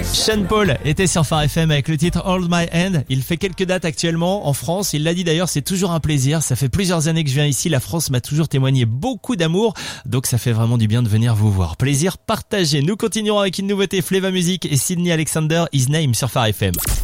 Sean Paul était sur Phare FM avec le titre Hold My Hand. Il fait quelques dates actuellement en France. Il l'a dit d'ailleurs, c'est toujours un plaisir. Ça fait plusieurs années que je viens ici. La France m'a toujours témoigné beaucoup d'amour. Donc ça fait vraiment du bien de venir vous voir. Plaisir partagé. Nous continuerons avec une nouveauté Fleva Music et Sydney Alexander, His Name sur Phare FM.